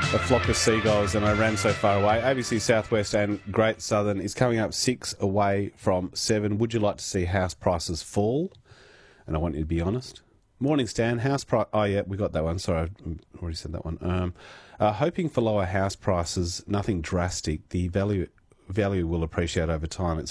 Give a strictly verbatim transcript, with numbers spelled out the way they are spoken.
A flock of seagulls and I ran so far away. A B C Southwest and Great Southern is coming up six away from seven. Would you like to see house prices fall? And I want you to be honest. Morning, Stan. House price. Oh, yeah, we got that one. Sorry, I already said that one. Um, uh, hoping for lower house prices, nothing drastic. The value value will appreciate over time. It's